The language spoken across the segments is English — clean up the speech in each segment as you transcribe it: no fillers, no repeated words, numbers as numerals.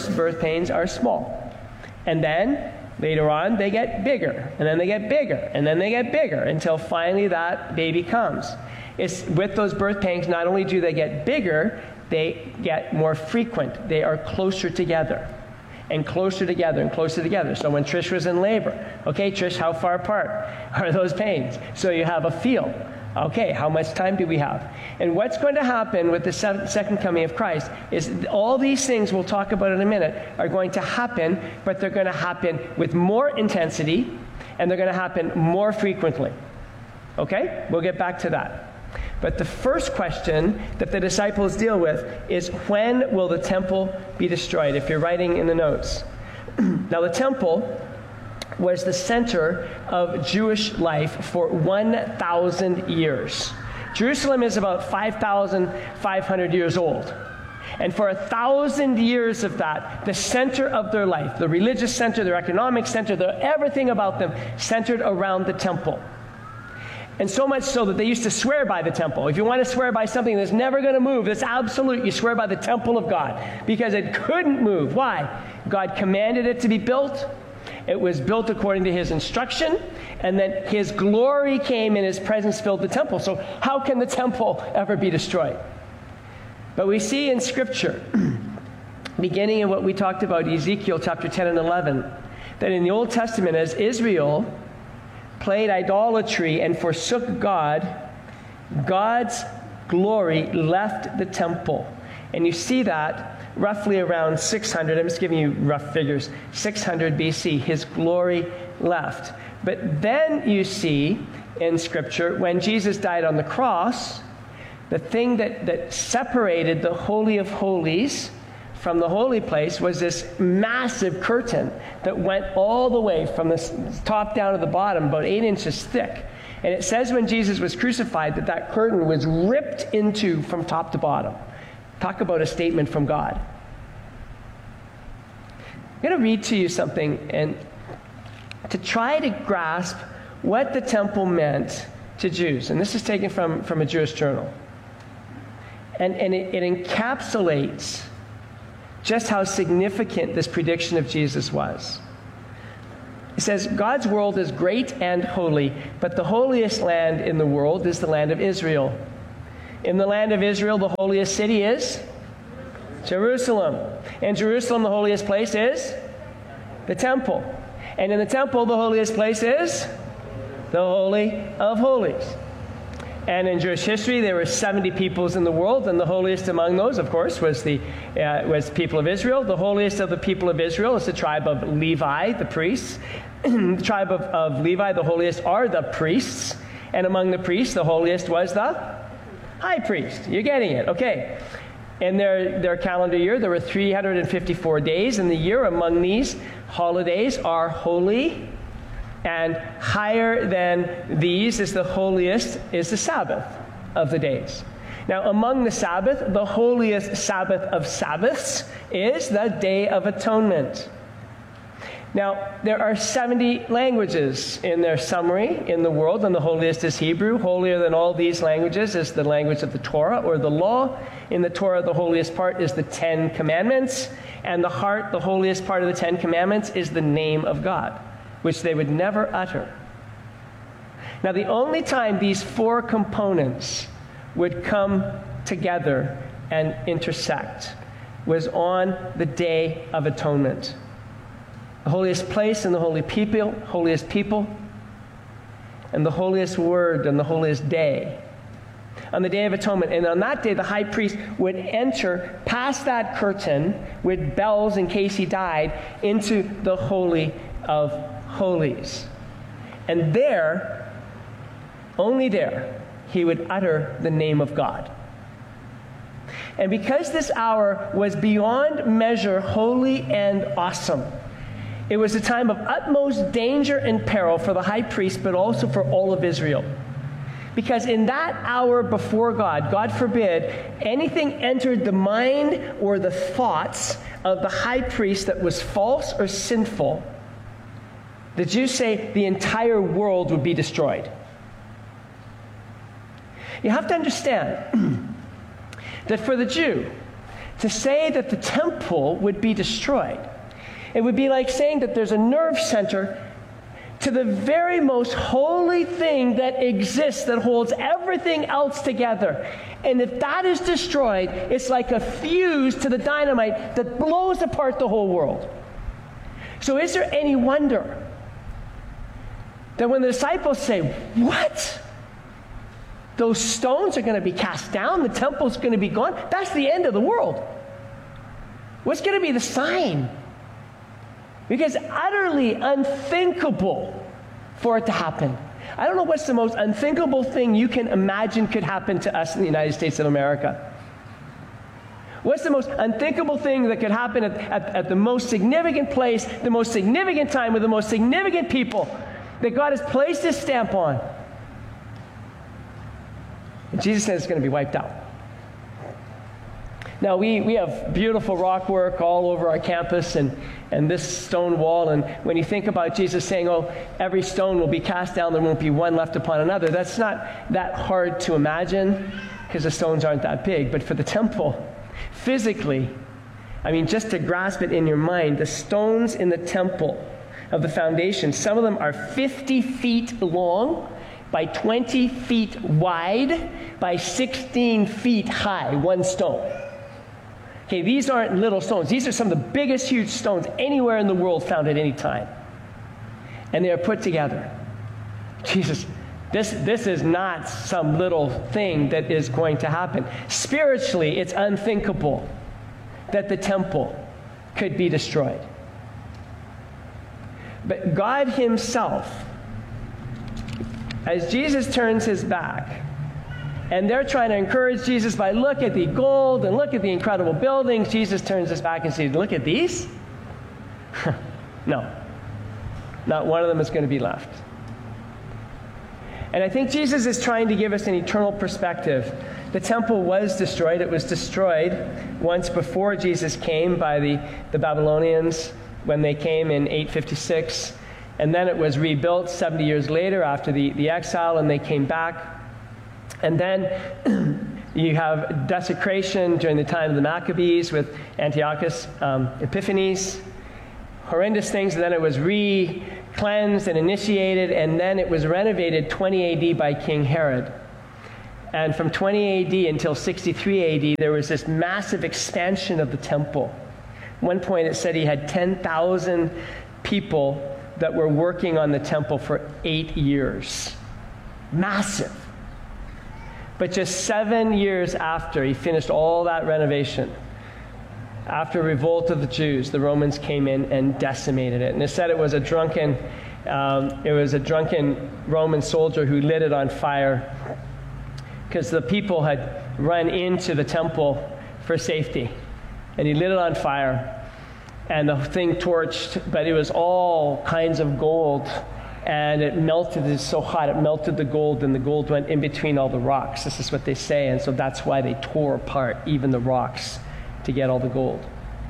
first birth pains are small. And then later on, they get bigger, and then they get bigger, and then they get bigger, until finally that baby comes. It's with those birth pains, not only do they get bigger, they get more frequent. They are closer together, and closer together, and closer together. So when Trish was in labor, okay, Trish, how far apart are those pains? So you have a feel. Okay, how much time do we have? And what's going to happen with the second coming of Christ is all these things we'll talk about in a minute are going to happen, but they're going to happen with more intensity, and they're going to happen more frequently. Okay? We'll get back to that. But the first question that the disciples deal with is, when will the temple be destroyed? If you're writing in the notes. Now, the temple was the center of Jewish life for 1,000 years. Jerusalem is about 5,500 years old. And for 1,000 years of that, the center of their life, the religious center, their economic center, everything about them centered around the temple. And so much so that they used to swear by the temple. If you want to swear by something that's never going to move, that's absolute, you swear by the temple of God, because it couldn't move. Why? God commanded it to be built. It was built according to his instruction, and then his glory came and his presence filled the temple. So how can the temple ever be destroyed? But we see in Scripture, beginning in what we talked about, Ezekiel chapter 10 and 11, that in the Old Testament, as Israel played idolatry and forsook God, God's glory left the temple. And you see that roughly around 600, I'm just giving you rough figures, 600 BC, his glory left. But then you see in Scripture, when Jesus died on the cross, the thing that separated the Holy of Holies from the holy place was this massive curtain that went all the way from the top down to the bottom, about 8 inches thick. And it says when Jesus was crucified that curtain was ripped into from top to bottom. Talk about a statement from God. I'm going to read to you something and to try to grasp what the temple meant to Jews. And this is taken from a Jewish journal. And it encapsulates just how significant this prediction of Jesus was. It says, God's world is great and holy, but the holiest land in the world is the land of Israel. In the land of Israel, the holiest city is Jerusalem. In Jerusalem, the holiest place is the temple. And in the temple, the holiest place is the Holy of Holies. And in Jewish history, there were 70 peoples in the world, and the holiest among those, of course, was the people of Israel. The holiest of the people of Israel is the tribe of Levi, the priests. The tribe of Levi, the holiest are the priests. And among the priests, the holiest was the high priest. You're getting it. Okay. In their calendar year, there were 354 days in the year. Among these holidays are holy, and higher than these is the holiest is the Sabbath of the days. Now, among the Sabbath, the holiest Sabbath of Sabbaths is the Day of Atonement. Now, there are 70 languages in their summary in the world, and the holiest is Hebrew. Holier than all these languages is the language of the Torah, or the law. In the Torah, the holiest part is the 10 Commandments, and the heart, the holiest part of the 10 Commandments, is the name of God, which they would never utter. Now, the only time these 4 components would come together and intersect was on the Day of Atonement. The holiest place and the holiest people, and the holiest word and the holiest day. On the Day of Atonement. And on that day, the high priest would enter past that curtain with bells in case he died into the Holy of Holies. And there, only there, he would utter the name of God. And because this hour was beyond measure holy and awesome, it was a time of utmost danger and peril for the high priest, but also for all of Israel. Because in that hour before God, God forbid, anything entered the mind or the thoughts of the high priest that was false or sinful, the Jews say the entire world would be destroyed. You have to understand that for the Jew to say that the temple would be destroyed, it would be like saying that there's a nerve center to the very most holy thing that exists, that holds everything else together. And if that is destroyed, it's like a fuse to the dynamite that blows apart the whole world. So is there any wonder that when the disciples say, what? Those stones are going to be cast down, the temple's going to be gone? That's the end of the world. What's going to be the sign? Because utterly unthinkable for it to happen. I don't know what's the most unthinkable thing you can imagine could happen to us in the United States of America. What's the most unthinkable thing that could happen at the most significant place, the most significant time, with the most significant people that God has placed His stamp on? And Jesus says it's going to be wiped out. Now, we have beautiful rock work all over our campus and this stone wall. And when you think about Jesus saying, oh, every stone will be cast down, there won't be one left upon another, that's not that hard to imagine because the stones aren't that big. But for the temple, physically, I mean, just to grasp it in your mind, the stones in the temple of the foundation, some of them are 50 feet long by 20 feet wide by 16 feet high, one stone. Okay, these aren't little stones. These are some of the biggest, huge stones anywhere in the world found at any time. And they are put together. Jesus, this is not some little thing that is going to happen. Spiritually, it's unthinkable that the temple could be destroyed. But God Himself, as Jesus turns His back, and they're trying to encourage Jesus by, look at the gold and look at the incredible buildings. Jesus turns His back and says, look at these? No. Not one of them is going to be left. And I think Jesus is trying to give us an eternal perspective. The temple was destroyed. It was destroyed once before Jesus came by the Babylonians when they came in 856. And then it was rebuilt 70 years later after the exile, and they came back. And then you have desecration during the time of the Maccabees with Antiochus Epiphanes. Horrendous things. And then it was re-cleansed and initiated, and then it was renovated 20 AD by King Herod. And from 20 AD until 63 AD, there was this massive expansion of the temple. At one point it said he had 10,000 people that were working on the temple for 8 years. Massive. But just 7 years after he finished all that renovation, after a revolt of the Jews, the Romans came in and decimated it. And it said it was a drunken Roman soldier who lit it on fire because the people had run into the temple for safety. And he lit it on fire, and the thing torched, but it was all kinds of gold. And it melted, it's so hot, it melted the gold, and the gold went in between all the rocks. This is what they say, and so that's why they tore apart even the rocks to get all the gold.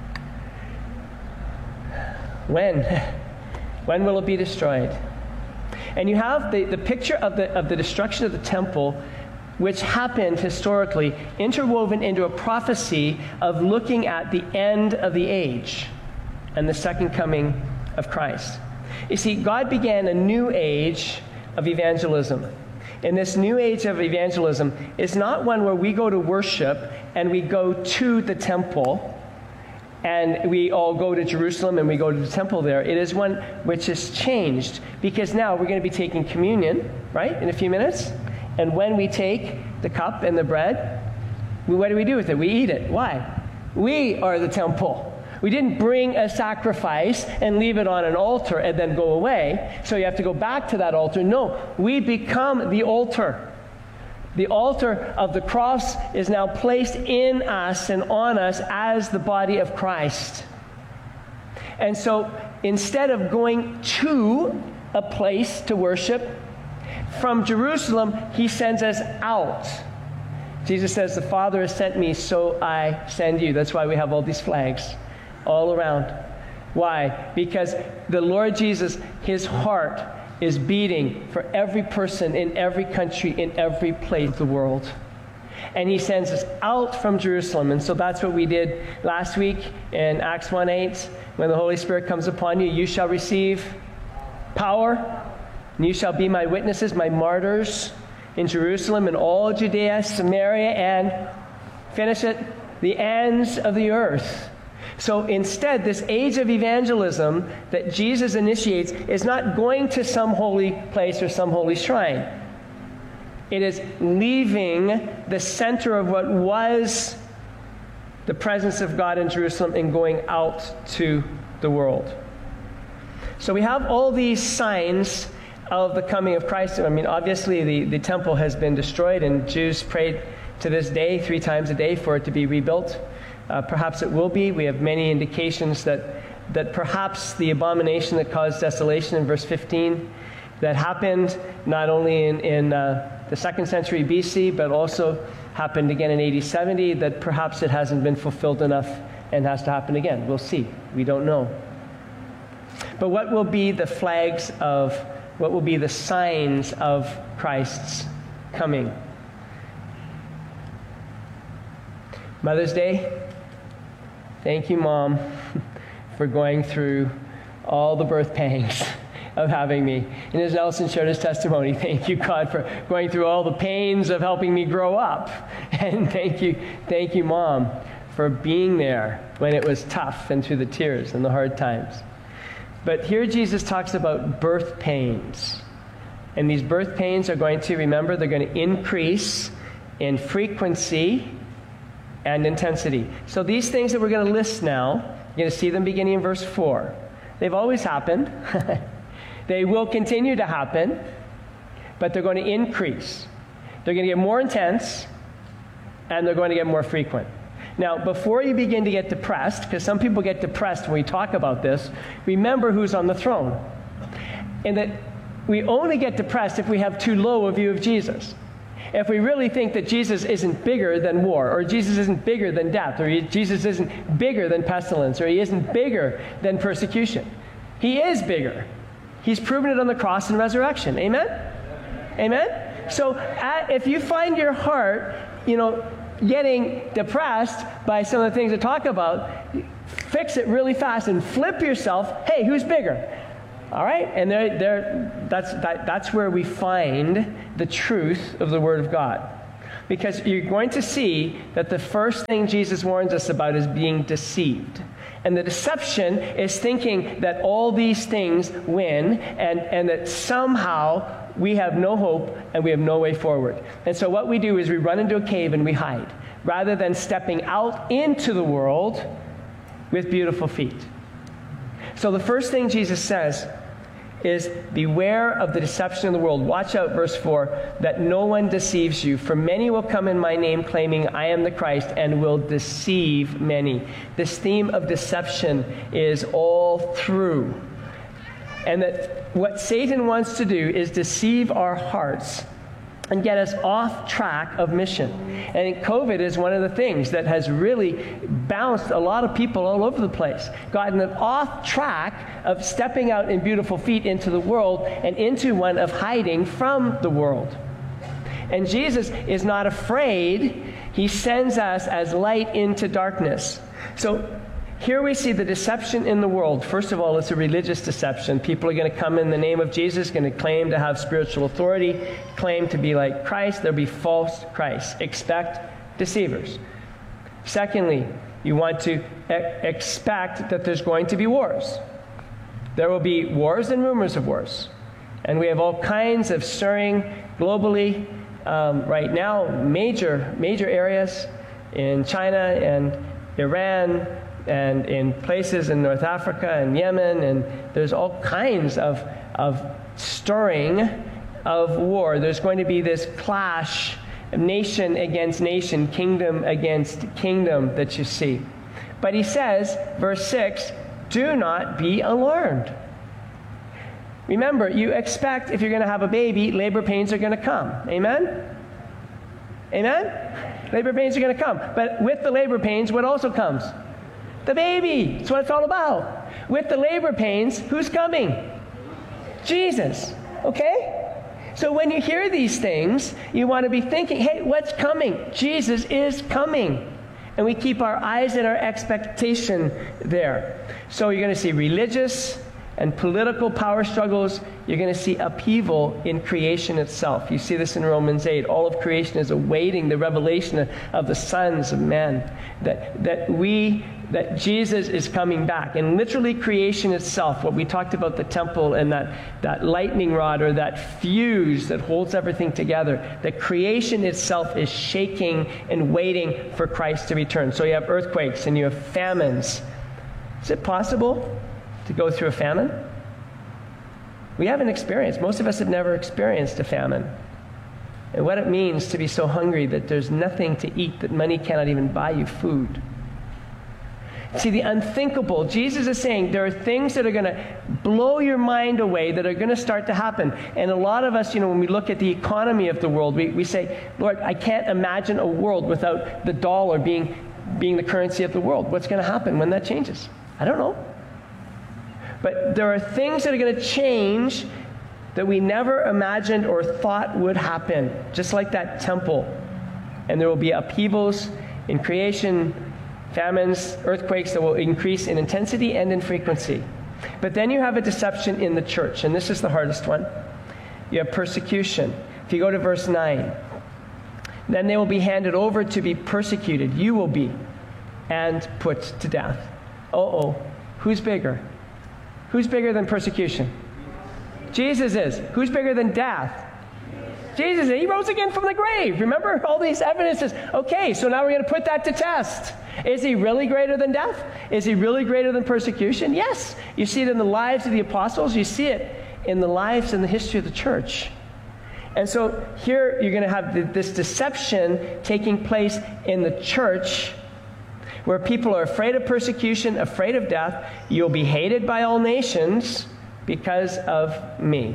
When will it be destroyed? And you have the picture of the destruction of the temple, which happened historically, interwoven into a prophecy of looking at the end of the age and the second coming of Christ. You see, God began a new age of evangelism. And this new age of evangelism is not one where we go to worship and we go to the temple and we all go to Jerusalem and we go to the temple there. It is one which has changed, because now we're going to be taking communion, right, in a few minutes. And when we take the cup and the bread, what do we do with it? We eat it. Why? We are the temple. We didn't bring a sacrifice and leave it on an altar and then go away, so you have to go back to that altar. No, we become the altar. The altar of the cross is now placed in us and on us as the body of Christ. And so instead of going to a place to worship, from Jerusalem, He sends us out. Jesus says, the Father has sent me, so I send you. That's why we have all these flags all around. Why? Because the Lord Jesus, His heart is beating for every person in every country, in every place of the world. and he sends us out from Jerusalem. And so that's what we did last week in Acts 1:8. When the Holy Spirit comes upon you, you shall receive power, and you shall be my witnesses, my martyrs in Jerusalem and all Judea, Samaria, and, finish it, the ends of the earth. So instead, this age of evangelism that Jesus initiates is not going to some holy place or some holy shrine. It is leaving the center of what was the presence of God in Jerusalem and going out to the world. So we have all these signs of the coming of Christ. I mean, obviously the temple has been destroyed, and Jews prayed to this day 3 times a day for it to be rebuilt. Perhaps it will be. We have many indications that perhaps the abomination that caused desolation in verse 15 that happened not only in the 2nd century BC, but also happened again in AD 70, that perhaps it hasn't been fulfilled enough and has to happen again. We'll see. We don't know. But what will be the flags of, what will be the signs of Christ's coming? Mother's Day. Thank you, Mom, for going through all the birth pangs of having me. And as Nelson shared his testimony, thank you, God, for going through all the pains of helping me grow up. And thank you, Mom, for being there when it was tough and through the tears and the hard times. But here Jesus talks about birth pains. And these birth pains are going to, remember, they're going to increase in frequency and intensity. So these things that we're going to list now, you're going to see them beginning in verse 4. They've always happened. They will continue to happen, but they're going to increase. They're going to get more intense, and they're going to get more frequent. Now, before you begin to get depressed, because some people get depressed when we talk about this, remember who's on the throne. And that we only get depressed if we have too low a view of Jesus. If we really think that Jesus isn't bigger than war, or Jesus isn't bigger than death, or Jesus isn't bigger than pestilence, or he isn't bigger than persecution. He is bigger. He's proven it on the cross and resurrection. Amen? Amen? So if you find your heart, getting depressed by some of the things I talk about, fix it really fast and flip yourself. Hey, who's bigger? All right? And that's where we find the truth of the Word of God. Because you're going to see that the first thing Jesus warns us about is being deceived. And the deception is thinking that all these things win and that somehow we have no hope and we have no way forward. And so what we do is we run into a cave and we hide, rather than stepping out into the world with beautiful feet. So the first thing Jesus says is, beware of the deception of the world. Watch out, verse 4, that no one deceives you. For many will come in my name claiming I am the Christ and will deceive many. This theme of deception is all through. And that what Satan wants to do is deceive our hearts and get us off track of mission. And COVID is one of the things that has really bounced a lot of people all over the place, gotten them off track of stepping out in beautiful feet into the world and into one of hiding from the world. And Jesus is not afraid. He sends us as light into darkness. So here we see the deception in the world. First of all, it's a religious deception. People are going to come in the name of Jesus, going to claim to have spiritual authority, claim to be like Christ. There'll be false Christs. Expect deceivers. Secondly, you want to expect that there's going to be wars. There will be wars and rumors of wars. And we have all kinds of stirring globally right now, major areas in China and Iran, and in places in North Africa and Yemen, and there's all kinds of stirring of war. There's going to be this clash, nation against nation, kingdom against kingdom that you see. But he says, verse 6, do not be alarmed. Remember, you expect if you're going to have a baby, labor pains are going to come. Amen? Amen? Labor pains are going to come. But with the labor pains, what also comes? The baby. That's what it's all about. With the labor pains, who's coming? Jesus. Okay? So when you hear these things, you want to be thinking, hey, what's coming? Jesus is coming. And we keep our eyes and our expectation there. So you're going to see religious and political power struggles. You're going to see upheaval in creation itself. You see this in Romans 8. All of creation is awaiting the revelation of the sons of men. That Jesus is coming back. And literally creation itself, what we talked about, the temple and that lightning rod or that fuse that holds everything together, the creation itself is shaking and waiting for Christ to return. So you have earthquakes and you have famines. Is it possible to go through a famine? We haven't experienced. Most of us have never experienced a famine. And what it means to be so hungry that there's nothing to eat, that money cannot even buy you food. See, the unthinkable, Jesus is saying there are things that are going to blow your mind away that are going to start to happen. And a lot of us, when we look at the economy of the world, we say, Lord, I can't imagine a world without the dollar being the currency of the world. What's going to happen when that changes? I don't know. But there are things that are going to change that we never imagined or thought would happen, just like that temple. And there will be upheavals in creation, famines, earthquakes that will increase in intensity and in frequency. But then you have a deception in the church, and this is the hardest one. You have persecution. If you go to verse 9, then they will be handed over to be persecuted. You will be, and put to death. Who's bigger? Who's bigger than persecution? Jesus is. Who's bigger than death? Jesus, he rose again from the grave. Remember all these evidences? Okay, so now we're going to put that to test. Is he really greater than death? Is he really greater than persecution? Yes. You see it in the lives of the apostles. You see it in the lives and the history of the church. And so here you're going to have this deception taking place in the church, where people are afraid of persecution, afraid of death. You'll be hated by all nations because of me.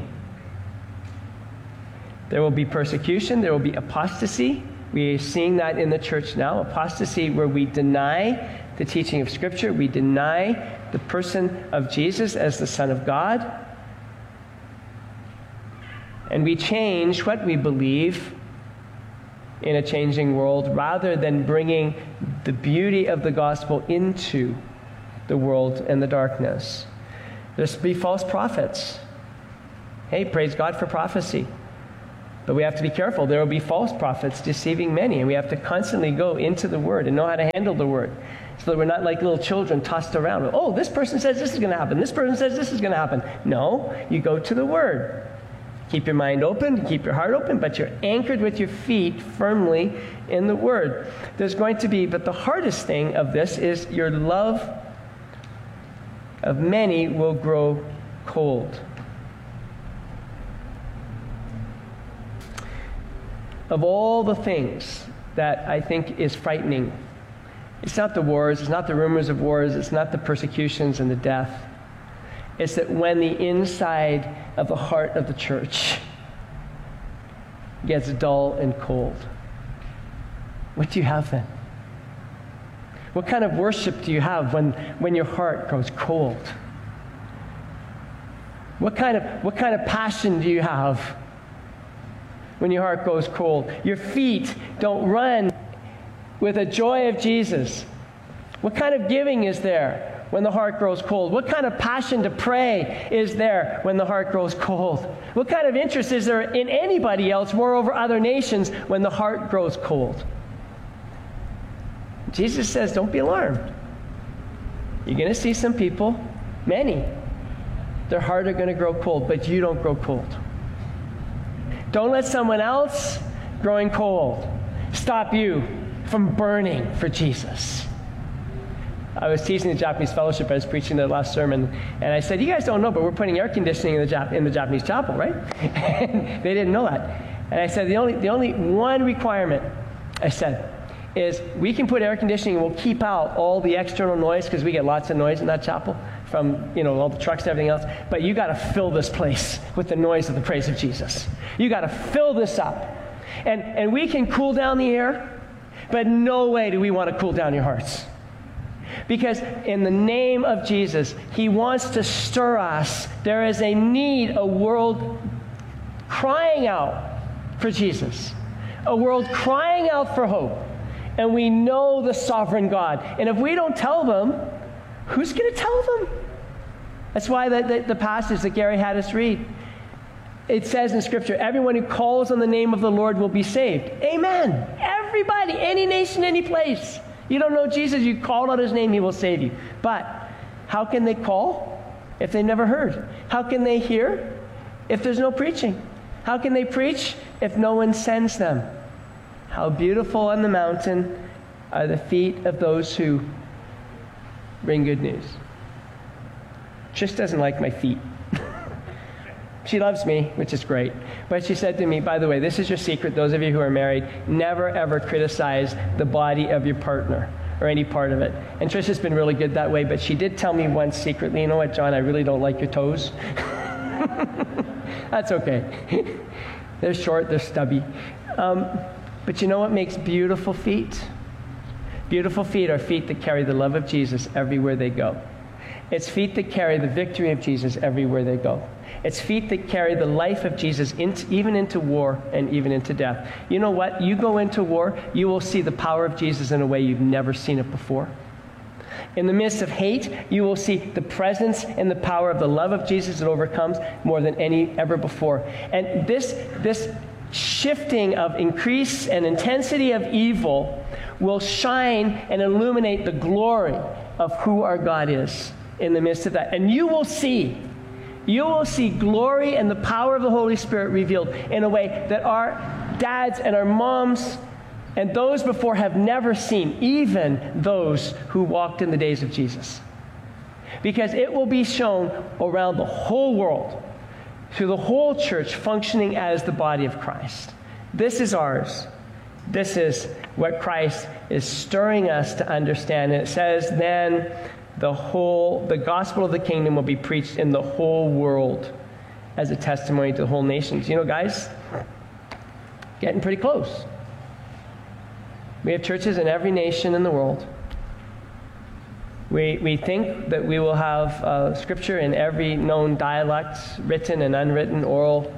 There will be persecution. There will be apostasy. We are seeing that in the church now. Apostasy where we deny the teaching of Scripture. We deny the person of Jesus as the Son of God. And we change what we believe in a changing world rather than bringing the beauty of the gospel into the world and the darkness. There'll be false prophets. Hey, praise God for prophecy. But we have to be careful. There will be false prophets deceiving many, and we have to constantly go into the Word and know how to handle the Word so that we're not like little children tossed around. Oh, this person says this is going to happen. This person says this is going to happen. No, you go to the Word. Keep your mind open, keep your heart open, but you're anchored with your feet firmly in the Word. There's going to be, but the hardest thing of this is your love of many will grow cold. Of all the things that I think is frightening, it's not the wars, it's not the rumors of wars, it's not the persecutions and the death. It's that when the inside of the heart of the church gets dull and cold, what do you have then? What kind of worship do you have when your heart grows cold? What kind of passion do you have when your heart goes cold? Your feet don't run with a joy of Jesus. What kind of giving is there when the heart grows cold? What kind of passion to pray is there when the heart grows cold? What kind of interest is there in anybody else, moreover other nations, when the heart grows cold? Jesus says, don't be alarmed. You're going to see some people, many, their heart are going to grow cold, but you don't grow cold. Don't let someone else growing cold stop you from burning for Jesus. I was teaching the Japanese fellowship. I was preaching their last sermon, and I said, you guys don't know, but we're putting air conditioning in the Japanese chapel, right? And they didn't know that. And I said, the only one requirement, I said, is we can put air conditioning and we'll keep out all the external noise, because we get lots of noise in that chapel from all the trucks and everything else. But you got to fill this place with the noise of the praise of Jesus. You got to fill this up. And we can cool down the air, but no way do we want to cool down your hearts. Because in the name of Jesus, he wants to stir us. There is a need, a world crying out for Jesus, a world crying out for hope. And we know the sovereign God. And if we don't tell them, who's going to tell them? That's why the passage that Gary had us read, it says in Scripture, everyone who calls on the name of the Lord will be saved. Amen. Everybody, any nation, any place. You don't know Jesus, you call out his name, he will save you. But how can they call if they never heard? How can they hear if there's no preaching? How can they preach if no one sends them? How beautiful on the mountain are the feet of those who bring good news. Trish doesn't like my feet. She loves me, which is great. But she said to me, by the way, this is your secret, those of you who are married, never ever criticize the body of your partner or any part of it. And Trish has been really good that way, but she did tell me once secretly, you know what, John, I really don't like your toes. That's okay. They're short, they're stubby. But you know what makes beautiful feet? Beautiful feet are feet that carry the love of Jesus everywhere they go. It's feet that carry the victory of Jesus everywhere they go. It's feet that carry the life of Jesus even into war and even into death. You know what? You go into war, you will see the power of Jesus in a way you've never seen it before. In the midst of hate, you will see the presence and the power of the love of Jesus that overcomes more than any ever before. And this shifting of increase and intensity of evil will shine and illuminate the glory of who our God is in the midst of that. And you will see glory and the power of the Holy Spirit revealed in a way that our dads and our moms and those before have never seen, even those who walked in the days of Jesus. Because it will be shown around the whole world, through the whole church functioning as the body of Christ. This is ours. This is what Christ is stirring us to understand. And it says then the gospel of the kingdom will be preached in the whole world as a testimony to the whole nations. You know, guys, getting pretty close. We have churches in every nation in the world. We think that we will have Scripture in every known dialect, written and unwritten, oral,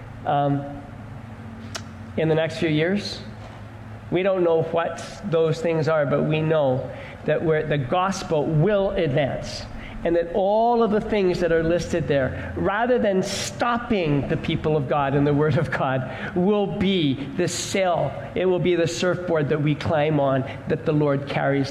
in the next few years. We don't know what those things are, but we know that the gospel will advance. And that all of the things that are listed there, rather than stopping the people of God and the Word of God, will be the sail. It will be the surfboard that we climb on, that the Lord carries